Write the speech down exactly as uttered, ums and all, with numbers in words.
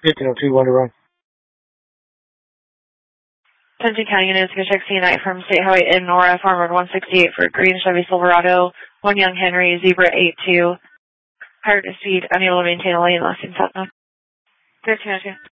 fifteen oh two, one to run. Benton County units, go check C N I from State Highway in Nora, Farm Road one sixty-eight for green Chevy Silverado, one Young Henry, Zebra eight two, higher to speed, unable to maintain a lane, less than southbound. thirteen oh two.